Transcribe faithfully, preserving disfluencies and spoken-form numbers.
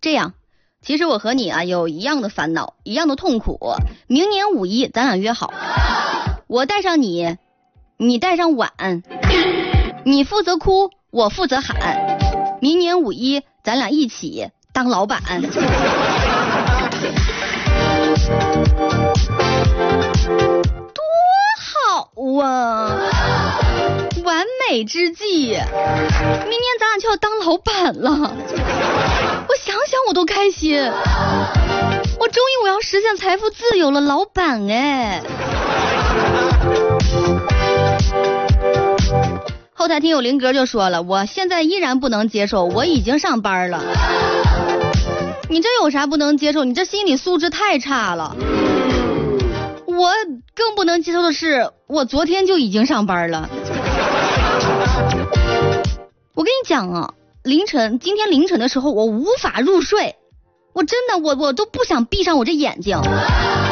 这样，其实我和你啊有一样的烦恼，一样的痛苦。明年五一咱俩约好，我带上你，你带上碗，你负责哭，我负责喊。明年五一咱俩一起当老板。多好啊！完美之际，明年咱俩就要当老板了，我想想我都开心，我终于我要实现财富自由了，老板哎。后台听友林格就说了，我现在依然不能接受，我已经上班了。你这有啥不能接受？你这心理素质太差了。我更不能接受的是，我昨天就已经上班了。我跟你讲啊，凌晨今天凌晨的时候我无法入睡，我真的我我都不想闭上我这眼睛。